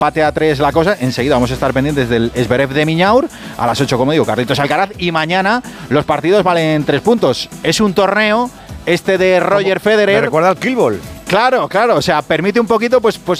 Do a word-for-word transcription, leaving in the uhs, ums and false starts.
empate a tres la cosa. Enseguida vamos a estar pendientes del Zverev de Miñaur. A las ocho, como digo, Carlitos Alcaraz. Y mañana los partidos valen tres puntos. Es un torneo, este de Roger Federer. Me recuerda al Kielball. Claro, claro, o sea, permite un poquito pues, pues